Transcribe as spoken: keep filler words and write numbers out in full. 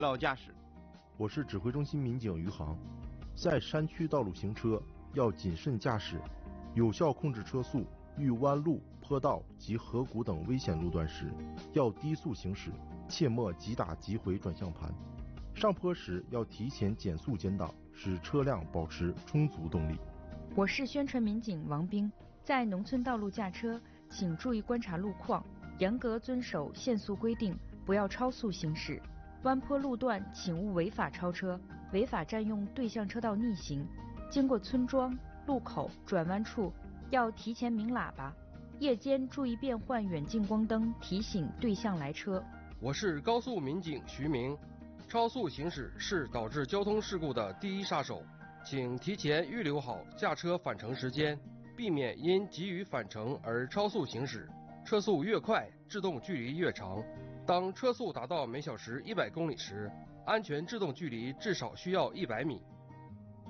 老驾驶。 我是指挥中心民警余航。在山区道路行车要谨慎驾驶，有效控制车速。遇弯路、坡道及河谷等危险路段时，要低速行驶，切莫急打急回转向盘。上坡时要提前减速减档，使车辆保持充足动力。 我是宣传民警王兵。在农村道路驾车，请注意观察路况，严格遵守限速规定，不要超速行驶。弯坡路段请勿违法超车，违法占用对向车道逆行。经过村庄、路口、转弯处，要提前鸣喇叭。夜间注意变换远近光灯，提醒对向来车。 我是高速民警徐明。超速行驶是导致交通事故的第一杀手，请提前预留好驾车返程时间，避免因急于返程而超速行驶。车速越快，制动距离越长。当车速达到每小时一百公里时，安全制动距离至少需要一百米。